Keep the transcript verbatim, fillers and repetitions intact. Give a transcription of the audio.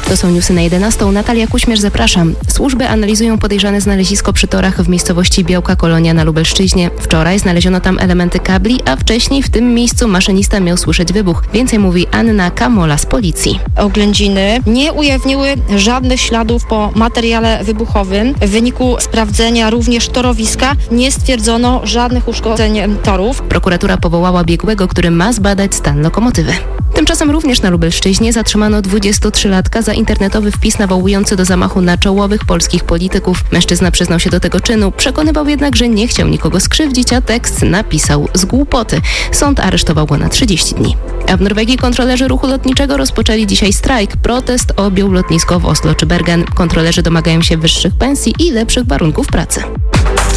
To są newsy na jedenastą. Natalia Kuśmierz, zapraszam. Służby analizują podejrzane znalezisko przy torach w miejscowości Białka Kolonia na Lubelszczyźnie. Wczoraj znaleziono tam elementy kabli, a wcześniej w tym miejscu maszynista miał słyszeć wybuch. Więcej mówi Anna Kamola z policji. Oględziny nie ujawniły żadnych śladów po materiale wybuchowym. W wyniku sprawdzenia również torowiska nie stwierdzono żadnych uszkodzeń torów. Prokuratura powołała biegłego, który ma zbadać stan lokomotywy. Tymczasem również na Lubelszczyźnie zatrzymano dwudziestotrzylatka za internetowy wpis nawołujący do zamachu na czołowych polskich polityków. Mężczyzna przyznał się do tego czynu, przekonywał jednak, że nie chciał nikogo skrzywdzić, a tekst napisał z głupoty. Sąd aresztował go na trzydzieści dni. A w Norwegii kontrolerzy ruchu lotniczego rozpoczęli dzisiaj strajk. Protest objął lotnisko w Oslo czy Bergen. Kontrolerzy domagają się wyższych pensji i lepszych warunków pracy.